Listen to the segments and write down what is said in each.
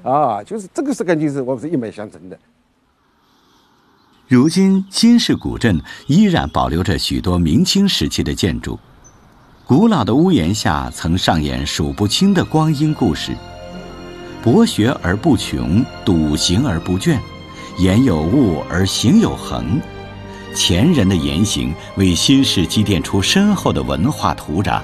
就是这个是感觉是我们是一脉相承的。 如今新市古镇依然保留着许多明清时期的建筑，古老的屋檐下曾上演数不清的光阴故事。博学而不穷，笃行而不倦，言有物而行有恒。前人的言行为新市积淀出深厚的文化土壤。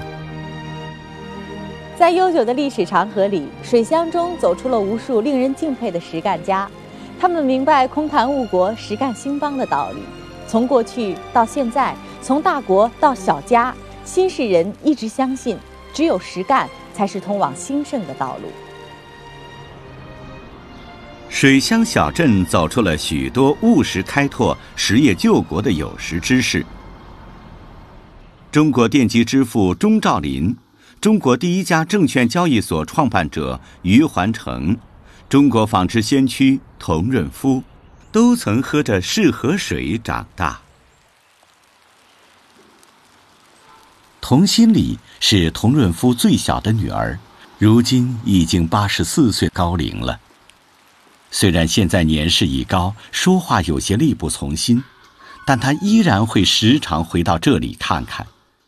在悠久的历史长河里，水乡中走出了无数令人敬佩的实干家，他们明白空谈误国、实干兴邦的道理。从过去到现在，从大国到小家，新市人一直相信，只有实干才是通往兴盛的道路。 水乡小镇走出了许多务实开拓、实业救国的有识之士。中国电机之父钟兆林，中国第一家证券交易所创办者余环成，中国纺织先驱童润夫，都曾喝着市河水长大。童心礼是童润夫最小的女儿，如今已经84岁高龄了。虽然现在年事已高，说话有些力不从心，但她依然会时常回到这里看看。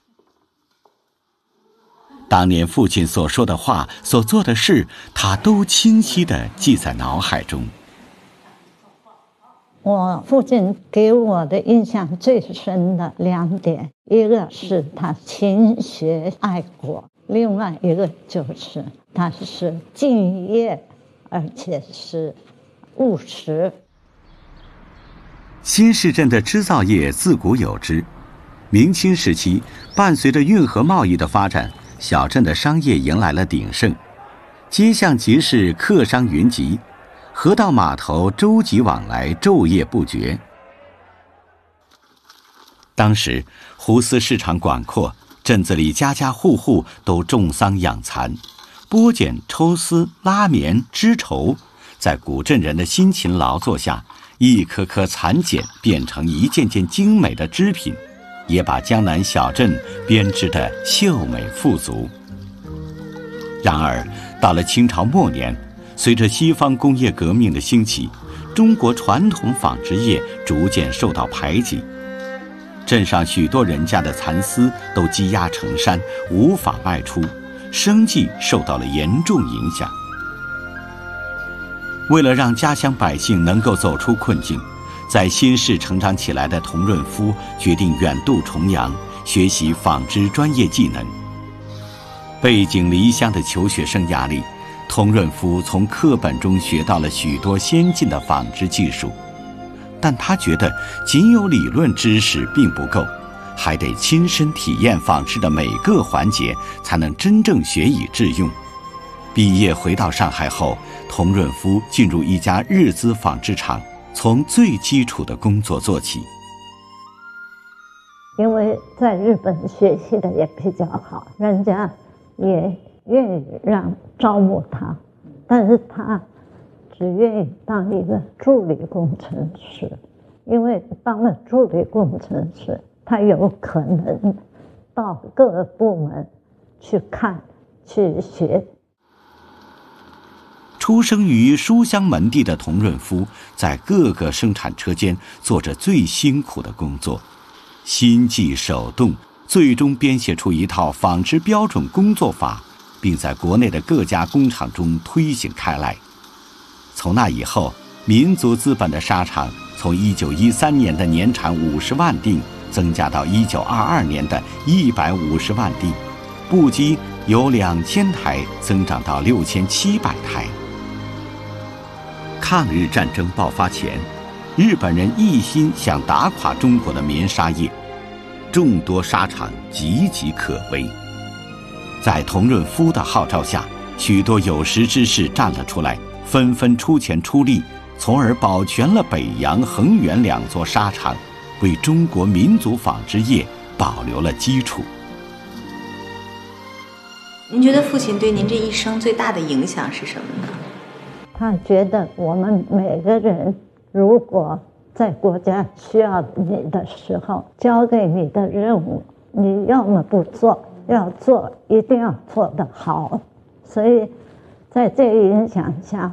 当年父亲所说的话、所做的事，她都清晰地记在脑海中。 我父亲给我的印象最深的2点，一个是他勤学爱国，另外一个就是他是敬业，而且是务实。 新市镇的织造业自古有之，明清时期伴随着运河贸易的发展，小镇的商业迎来了鼎盛，街巷集市客商云集，河道码头舟楫往来，昼夜不绝。当时湖丝市场广阔，镇子里家家户户都种桑养蚕，剥茧抽丝拉棉织绸，在古镇人的辛勤劳作下，一颗颗蚕茧变成一件件精美的织品，也把江南小镇编织得秀美富足。然而到了清朝末年，随着西方工业革命的兴起，中国传统纺织业逐渐受到排挤，镇上许多人家的蚕丝都积压成山，无法卖出，生计受到了严重影响。为了让家乡百姓能够走出困境，在新市成长起来的童润夫决定远渡重洋，学习纺织专业技能。背井离乡的求学生涯里，童润夫从课本中学到了许多先进的纺织技术，但他觉得仅有理论知识并不够，还得亲身体验纺织的每个环节，才能真正学以致用。毕业回到上海后，童润夫进入一家日资纺织厂，从最基础的工作做起。 因为在日本学习的也比较好，人家也愿意招募他，但是他只愿意当一个助理工程师，因为当了助理工程师，他有可能到各个部门去看去学。 出生于书香门第的童润夫，在各个生产车间做着最辛苦的工作，心计手动，最终编写出一套纺织标准工作法，并在国内的各家工厂中推行开来。从那以后，民族资本的纱厂从1913年的年产50万锭增加到1922年的150万锭，布机由2000台增长到6700台。抗日战争爆发前，日本人一心想打垮中国的棉纱业，众多纱厂岌岌可危。在童润夫的号召下，许多有识之士站了出来，纷纷出钱出力，从而保全了北洋、恒源2座纱厂，为中国民族纺织业保留了基础。 您觉得父亲对您这一生最大的影响是什么呢？ 他觉得我们每个人如果在国家需要你的时候，交给你的任务，你要么不做，要做一定要做得好。所以在这个影响下，